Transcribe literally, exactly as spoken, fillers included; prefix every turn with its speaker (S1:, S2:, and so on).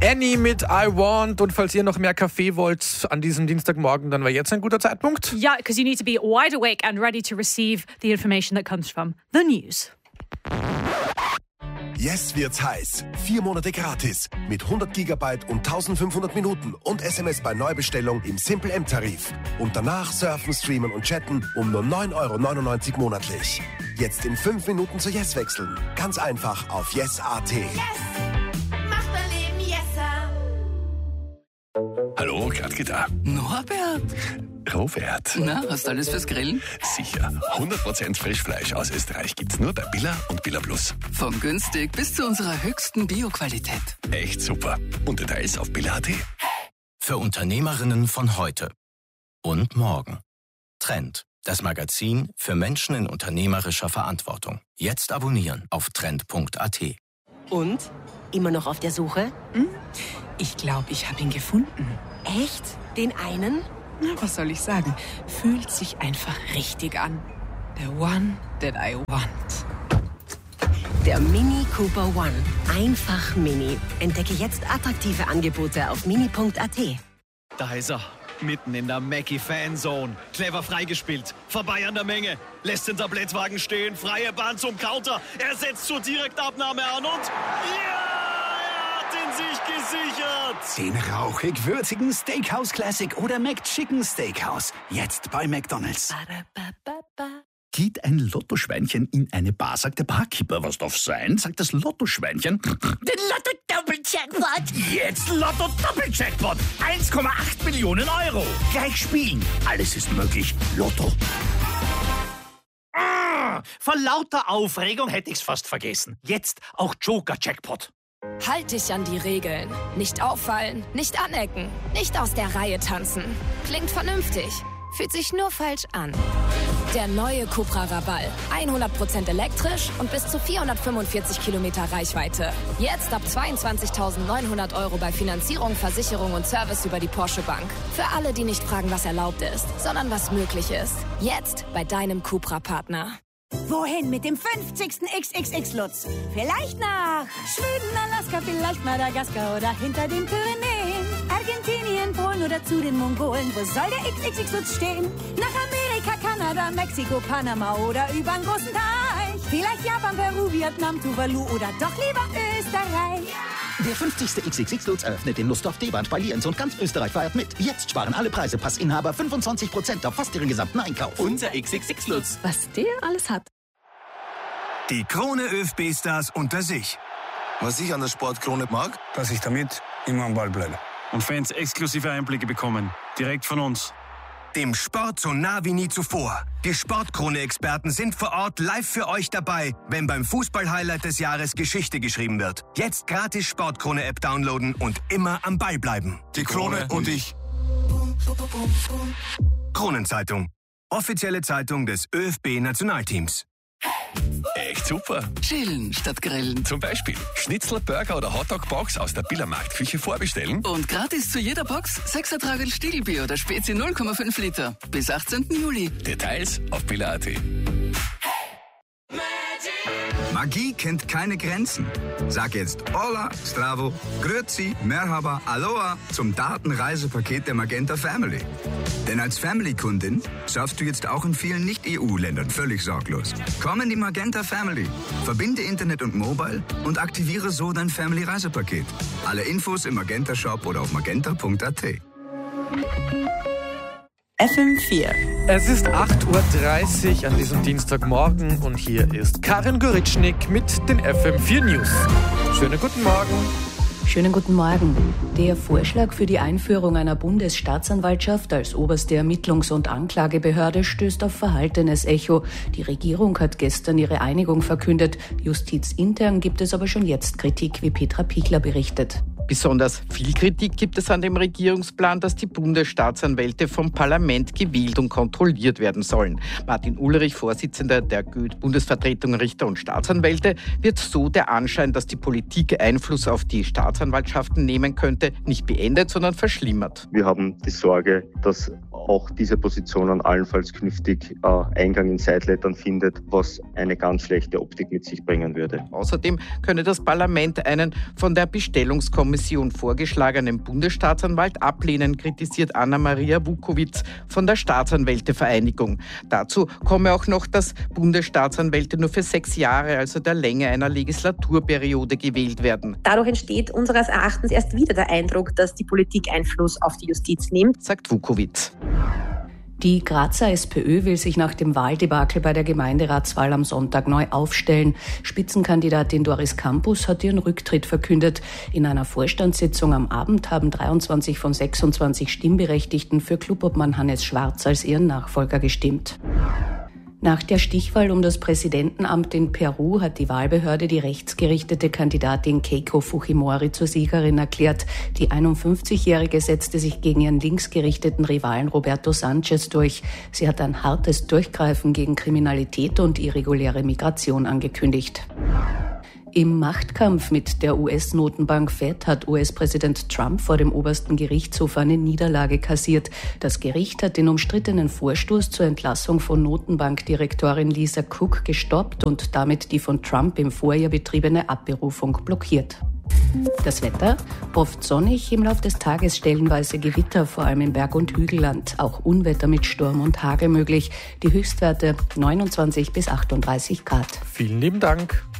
S1: Annie mit I Want. Und falls ihr noch mehr Kaffee wollt an diesem Dienstagmorgen, dann war jetzt ein guter Zeitpunkt.
S2: Yeah, because you need to be wide awake and ready to receive the information that comes from the news.
S3: Yes wird's heiß. Vier Monate gratis mit hundert Gigabyte und eintausendfünfhundert Minuten und S M S bei Neubestellung im Simple M-Tarif. Und danach surfen, streamen und chatten um nur neun Euro neunundneunzig monatlich. Jetzt in fünf Minuten zu Yes wechseln. Ganz einfach auf yes punkt at.
S4: Yes! Macht mein Leben yesser!
S5: Hallo, Gladke da.
S6: Norbert.
S5: Robert.
S6: Na, hast du alles fürs Grillen?
S5: Sicher. hundert Prozent Frischfleisch aus Österreich gibt's nur bei Billa und Billa Plus.
S6: Von günstig bis zu unserer höchsten Bio-Qualität.
S5: Echt super. Und Details auf billa punkt at.
S7: Für Unternehmerinnen von heute und morgen. Trend, das Magazin für Menschen in unternehmerischer Verantwortung. Jetzt abonnieren auf trend punkt at.
S8: Und? Immer noch auf der Suche?
S9: Hm? Ich glaube, ich habe ihn gefunden.
S8: Echt? Den einen?
S9: Na, was soll ich sagen? Fühlt sich einfach richtig an. The one that I want.
S8: Der Mini Cooper One. Einfach Mini. Entdecke jetzt attraktive Angebote auf mini punkt at.
S10: Da ist er. Mitten in der Mackie-Fanzone. Clever freigespielt. Vorbei an der Menge. Lässt den Tablettwagen stehen. Freie Bahn zum Counter. Er setzt zur Direktabnahme an und... Ja! Sich gesichert.
S11: Den rauchig-würzigen Steakhouse Classic oder McChicken Steakhouse. Jetzt bei McDonald's. Geht ein Lottoschweinchen in eine Bar, sagt der Barkeeper, was darf sein? Sagt das Lottoschweinchen. Den Lotto-Doppel-Jackpot. Jetzt Lotto-Doppel-Jackpot. eins Komma acht Millionen Euro. Gleich spielen. Alles ist möglich. Lotto.
S12: Ah, vor lauter Aufregung hätte ich's fast vergessen. Jetzt auch Joker-Jackpot.
S13: Halt dich an die Regeln. Nicht auffallen, nicht anecken, nicht aus der Reihe tanzen. Klingt vernünftig, fühlt sich nur falsch an. Der neue Cupra Raval. hundert Prozent elektrisch und bis zu vierhundertfünfundvierzig Kilometer Reichweite. Jetzt ab zweiundzwanzigtausendneunhundert Euro bei Finanzierung, Versicherung und Service über die Porsche Bank. Für alle, die nicht fragen, was erlaubt ist, sondern was möglich ist. Jetzt bei deinem Cupra-Partner.
S14: Wohin mit dem fünfzigsten X X X-Lutz? Vielleicht nach Schweden, Alaska, vielleicht Madagaskar oder hinter den Pyrenäen. Argentinien, Polen oder zu den Mongolen. Wo soll der X X X-Lutz stehen? Nach Amerika, Kanada, Mexiko, Panama oder über den großen Teich. Vielleicht Japan, Peru, Vietnam, Tuvalu oder doch lieber Österreich.
S11: Der fünfzigste X X X-Lutz eröffnet in Lustdorf, Deband bei Lienz und ganz Österreich feiert mit. Jetzt sparen alle Preise Passinhaber fünfundzwanzig Prozent auf fast ihren gesamten Einkauf.
S15: Unser X X X-Lutz.
S16: Was der alles hat.
S3: Die Krone ÖFB-Stars unter sich.
S17: Was ich an der Sportkrone mag,
S18: dass ich damit immer am Ball bleibe.
S19: Und Fans exklusive Einblicke bekommen. Direkt von uns.
S3: Dem Sport so nah wie nie zuvor. Die Sportkrone-Experten sind vor Ort live für euch dabei, wenn beim Fußball-Highlight des Jahres Geschichte geschrieben wird. Jetzt gratis Sportkrone-App downloaden und immer am Ball bleiben.
S17: Die Krone und ich.
S3: Kronenzeitung. Offizielle Zeitung des ÖFB-Nationalteams.
S5: Echt super.
S6: Chillen statt grillen.
S5: Zum Beispiel Schnitzel, Burger oder Hotdog-Box aus der Billa Marktküche vorbestellen.
S6: Und gratis zu jeder Box sechser Tragel Stiegelbier oder Spezi null Komma fünf Liter. Bis achtzehnten Juli.
S5: Details auf billa punkt at.
S20: Magie kennt keine Grenzen. Sag jetzt Hola, Stravo, Grüezi, Merhaba, Aloha zum Datenreisepaket der Magenta Family. Denn als Family-Kundin surfst du jetzt auch in vielen Nicht-E U-Ländern völlig sorglos. Komm in die Magenta Family, verbinde Internet und Mobile und aktiviere so dein Family-Reisepaket. Alle Infos im Magenta-Shop oder auf magenta punkt at.
S9: F M vier.
S1: Es ist acht Uhr dreißig an diesem Dienstagmorgen und hier ist Karin Goritschnik mit den F M vier News. Schönen guten Morgen.
S16: Schönen guten Morgen. Der Vorschlag für die Einführung einer Bundesstaatsanwaltschaft als oberste Ermittlungs- und Anklagebehörde stößt auf verhaltenes Echo. Die Regierung hat gestern ihre Einigung verkündet. Justizintern gibt es aber schon jetzt Kritik, wie Petra Pichler berichtet.
S21: Besonders viel Kritik gibt es an dem Regierungsplan, dass die Bundesstaatsanwälte vom Parlament gewählt und kontrolliert werden sollen. Martin Ulrich, Vorsitzender der Bundesvertretung Richter und Staatsanwälte, wird so der Anschein, dass die Politik Einfluss auf die Staatsanwaltschaften nehmen könnte, nicht beendet, sondern verschlimmert.
S22: Wir haben die Sorge, dass auch diese Position allenfalls künftig äh, Eingang in Sidelettern findet, was eine ganz schlechte Optik mit sich bringen würde.
S21: Außerdem könne das Parlament einen von der Bestellungskommission Kommission vorgeschlagenen Bundesstaatsanwalt ablehnen, kritisiert Anna-Maria Vukovic von der Staatsanwältevereinigung. Dazu komme auch noch, dass Bundesstaatsanwälte nur für sechs Jahre, also der Länge einer Legislaturperiode, gewählt werden.
S2: Dadurch entsteht unseres Erachtens erst wieder der Eindruck, dass die Politik Einfluss auf die Justiz nimmt,
S21: sagt Vukovic.
S16: Die Grazer SPÖ will sich nach dem Wahldebakel bei der Gemeinderatswahl am Sonntag neu aufstellen. Spitzenkandidatin Doris Campus hat ihren Rücktritt verkündet. In einer Vorstandssitzung am Abend haben dreiundzwanzig von sechsundzwanzig Stimmberechtigten für Clubobmann Hannes Schwarz als ihren Nachfolger gestimmt. Nach der Stichwahl um das Präsidentenamt in Peru hat die Wahlbehörde die rechtsgerichtete Kandidatin Keiko Fujimori zur Siegerin erklärt. Die einundfünfzigjährige setzte sich gegen ihren linksgerichteten Rivalen Roberto Sanchez durch. Sie hat ein hartes Durchgreifen gegen Kriminalität und irreguläre Migration angekündigt. Im Machtkampf mit der U S-Notenbank Fed hat U S-Präsident Trump vor dem obersten Gerichtshof eine Niederlage kassiert. Das Gericht hat den umstrittenen Vorstoß zur Entlassung von Notenbankdirektorin Lisa Cook gestoppt und damit die von Trump im Vorjahr betriebene Abberufung blockiert. Das Wetter? Oft sonnig, im Laufe des Tages stellenweise Gewitter, vor allem im Berg- und Hügelland. Auch Unwetter mit Sturm und Hagel möglich. Die Höchstwerte neunundzwanzig bis achtunddreißig Grad.
S1: Vielen lieben Dank.